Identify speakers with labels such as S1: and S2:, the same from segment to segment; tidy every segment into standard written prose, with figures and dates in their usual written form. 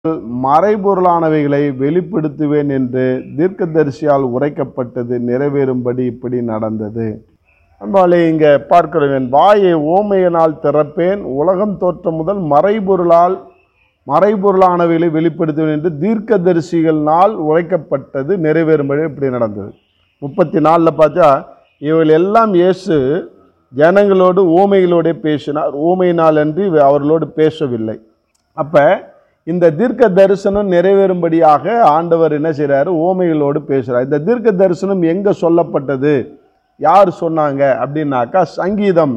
S1: மறைபொருளானவைகளை வெளிப்படுத்துவேன் என்று தீர்க்கதரிசியால் உரைக்கப்பட்டது நிறைவேறும்படி இப்படி நடந்தது. அன்பாலே இங்கே பார்க்கிறோம், என் வாயை ஓமையினால் திறப்பேன், உலகம் தோற்றம் முதல் மறைபொருளானவைகளை வெளிப்படுத்துவேன் என்று தீர்க்கதரிசிகளால் உரைக்கப்பட்டது நிறைவேறும்படி இப்படி நடந்தது. 34 பார்த்தா இவர்கள் எல்லாம் இயேசு ஜனங்களோடு ஓமைகளோடு பேசினார், ஓமையினால் அன்றி அவர்களோடு பேசவில்லை. அப்போ இந்த தீர்க்க தரிசனம் நிறைவேறும்படியாக ஆண்டவர் என்ன செய்கிறாரு, ஓமைகளோடு பேசுகிறார். இந்த தீர்க்க தரிசனம் எங்கே சொல்லப்பட்டது, யார் சொன்னாங்க அப்படின்னாக்கா சங்கீதம்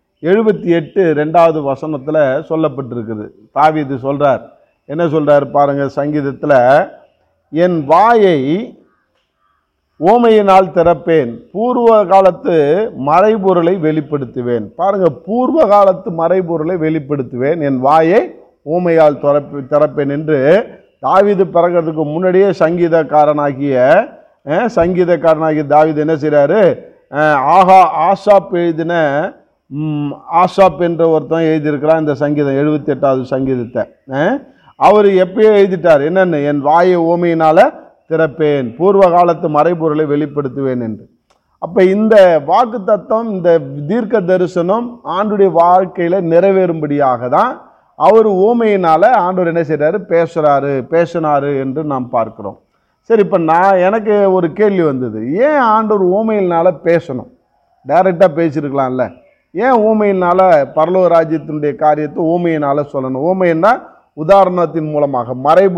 S1: 78:2 சொல்லப்பட்டிருக்குது. தாவீது சொல்கிறார், என்ன சொல்கிறார் பாருங்கள். சங்கீதத்தில் என் வாயை ஓமையினால் திறப்பேன், பூர்வ காலத்து மறைபொருளை வெளிப்படுத்துவேன். பாருங்கள், பூர்வ காலத்து மறைபொருளை வெளிப்படுத்துவேன், என் வாயை ஊமையால் திறப்பேன் என்று தாவீது பிறக்கிறதுக்கு முன்னாடியே சங்கீதக்காரனாகிய தாவீது என்ன செய்கிறாரு, ஆசாப் எழுதின ஆசாப் என்ற ஒருத்தன் எழுதியிருக்கிறான் இந்த சங்கீதம் 78வது சங்கீதத்தை. அவர் எப்பயோ எழுதிட்டார், என்னன்னு, என் வாயை ஓமையினால திறப்பேன், பூர்வ காலத்து மறைபொருளை வெளிப்படுத்துவேன் என்று. அப்போ இந்த வாக்கு தத்துவம், இந்த தீர்க்க தரிசனம் ஆண்டுடைய வாழ்க்கையில் நிறைவேறும்படியாக தான் அவர் ஓமையினால் ஆண்டவர் என்ன செய்கிறாரு, பேசினாரு என்று நாம் பார்க்கிறோம். சரி, இப்போ எனக்கு ஒரு கேள்வி வந்தது, ஏன் ஆண்டவர் ஓமையினால் பேசணும்? டைரெக்டாக பேசியிருக்கலாம்ல, ஏன் ஓமையினால் பரலோக ராஜ்யத்தினுடைய காரியத்தை ஓமையினால் சொல்லணும்? ஓமைன்னா உதாரணத்தின் மூலமாக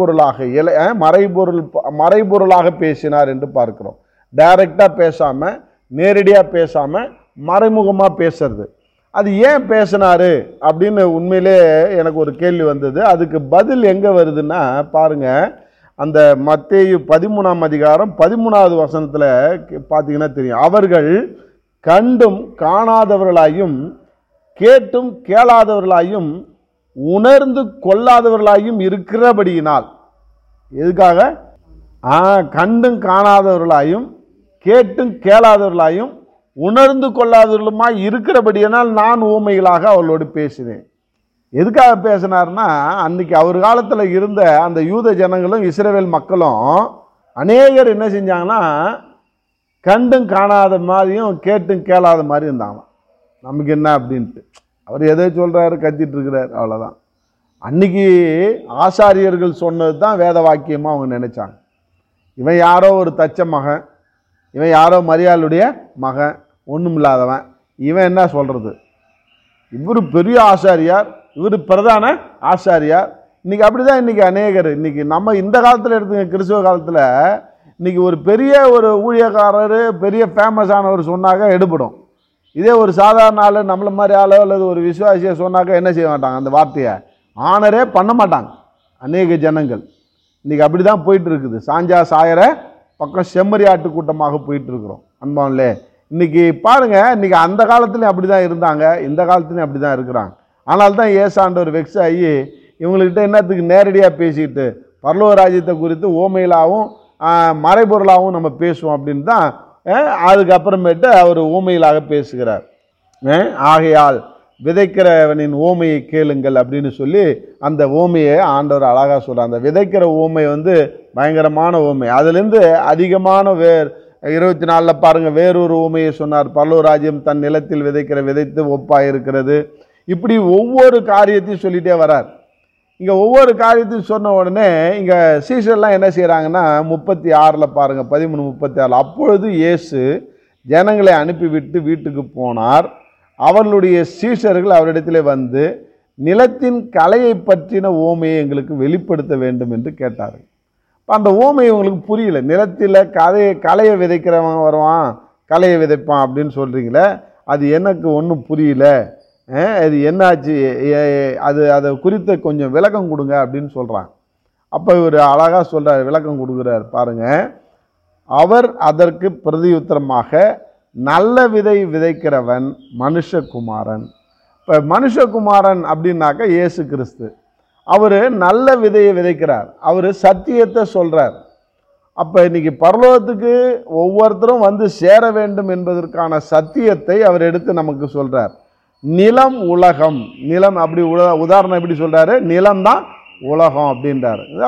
S1: மறைபொருளாக பேசினார் என்று பார்க்கிறோம். டைரெக்டாக பேசாமல், நேரடியாக பேசாமல், மறைமுகமாக பேசுறது. அது ஏன் பேசினாரு அப்படின்னு உண்மையிலே எனக்கு ஒரு கேள்வி வந்தது. அதுக்கு பதில் எங்கே வருதுன்னா பாருங்க, அந்த மத்தேயு 13:13 பார்த்தீங்கன்னா தெரியும். அவர்கள் கண்டும் காணாதவர்களாயும் கேட்டும் கேளாதவர்களாயும் உணர்ந்து கொள்ளாதவர்களாயும் இருக்கிறபடியினால். எதுக்காக? கண்டும் காணாதவர்களாயும் கேட்டும் கேளாதவர்களாயும் உணர்ந்து கொள்ளாதவர்களுமாய் இருக்கிறபடியினால் நான் ஊமைகளாக அவர்களோடு பேசினேன். எதுக்காக பேசினார்னா, அன்னைக்கு அவர் காலத்தில் இருந்த அந்த யூத ஜனங்களும் இஸ்ரவேல் மக்களும் அநேகர் என்ன செஞ்சாங்கன்னா, கண்டும் காணாத மாதிரியும் கேட்டும் கேளாத மாதிரி இருந்தாங்க. நமக்கு என்ன அப்படின்ட்டு அவர் எதை சொல்கிறாரு, கத்திட்டு இருக்கிறார், அவ்வளோதான். அன்னைக்கு ஆசாரியர்கள் சொன்னது தான் வேத வாக்கியமாக அவங்க நினைச்சாங்க. இவன் யாரோ ஒரு தச்ச மகன், இவன் யாரோ மரியாளுடைய மகன், ஒன்றும் இல்லாதவன், இவன் என்ன சொல்கிறது, இவர் பெரிய ஆசாரியார், இவர் பிரதான ஆசாரியார். இன்றைக்கி அப்படி தான் இன்றைக்கி அநேகர். இன்றைக்கி நம்ம இந்த காலத்தில் எடுத்துங்க, கிறிஸ்துவ காலத்தில் இன்றைக்கி ஒரு பெரிய ஒரு ஊழியக்காரர், பெரிய ஃபேமஸானவர் சொன்னாக்க எடுபடும். இதே ஒரு சாதாரண ஆள், நம்மள மாதிரி ஆளோ அல்லது ஒரு விசுவாசியை சொன்னாக்க என்ன செய்ய மாட்டாங்க, அந்த வார்த்தையை ஆனரே பண்ண மாட்டாங்க அநேக ஜனங்கள். இன்றைக்கி அப்படி தான் போயிட்டு இருக்குது. சாஞ்சா சாயர பக்கம் செம்மறி ஆட்டு கூட்டமாக போயிட்டு இருக்கிறோம். அன்பான்லே, இன்றைக்கி பாருங்கள், இன்றைக்கி அந்த காலத்துலேயும் அப்படி தான் இருந்தாங்க, இந்த காலத்துலேயும் அப்படி தான் இருக்கிறாங்க. ஆனால் தான் ஏசாண்டவர் வெக்ஸ் ஆகி இவங்கள்கிட்ட என்னத்துக்கு நேரடியாக பேசிக்கிட்டு பரலோக ராஜ்யத்தை குறித்து ஓமையிலாகவும் மறைபொருளாகவும் நம்ம பேசுவோம் அப்படின்னு தான் அதுக்கப்புறமேட்டு அவர் ஊமையிலாக பேசுகிறார். ஆகையால் விதைக்கிறவனின் ஓமையை கேளுங்கள் அப்படின்னு சொல்லி அந்த ஓமையை ஆண்டவர் அழகாக சொல்கிறார். அந்த விதைக்கிற ஓமை பயங்கரமான ஓமை. அதுலேருந்து அதிகமான 24 பாருங்கள், வேறொரு ஓமையை சொன்னார். பரலோக ராஜ்யம் தன் நிலத்தில் விதைத்து ஒப்பாக இருக்கிறது. இப்படி ஒவ்வொரு காரியத்தையும் சொல்லிகிட்டே வரார். இங்கே ஒவ்வொரு காரியத்தையும் சொன்ன உடனே இங்கே சீஷர்லாம் என்ன செய்கிறாங்கன்னா 36 பாருங்கள், 13:36 அப்பொழுது இயேசு ஜனங்களை அனுப்பிவிட்டு வீட்டுக்கு போனார். அவர்களுடைய சீஷர்கள் அவரிடத்திலே வந்து நிலத்தின் கலையை பற்றின ஓமையை எங்களுக்கு வெளிப்படுத்த வேண்டும் என்று கேட்டார்கள். அந்த ஓமையை உங்களுக்கு புரியல. நிலத்தில் கலையை விதைக்கிறவன் வருவான், கலையை விதைப்பான் அப்படின்னு சொல்கிறீங்களே, அது எனக்கு ஒன்றும் புரியல, அது என்னாச்சு, அதை குறித்த கொஞ்சம் விளக்கம் கொடுங்க அப்படின்னு சொல்கிறாங்க. அப்போ இவர் அழகாக சொல்கிறார், விளக்கம் கொடுக்குறார் பாருங்கள். அவர் அதற்கு பிரதியுத்தரமாக, நல்ல விதை விதைக்கிறவன் மனுஷகுமாரன். இப்போ மனுஷகுமாரன் அப்படின்னாக்க இயேசு கிறிஸ்து. அவர் நல்ல விதையை விதைக்கிறார், அவர் சத்தியத்தை சொல்கிறார். அப்போ இன்றைக்கி பரலோகத்துக்கு ஒவ்வொருத்தரும் வந்து சேர வேண்டும் என்பதற்கான சத்தியத்தை அவர் எடுத்து நமக்கு சொல்கிறார். நிலம் உலகம், நிலம் அப்படி உதாரணம் எப்படி சொல்கிறாரு, நிலம்தான் உலகம் அப்படின்றாரு.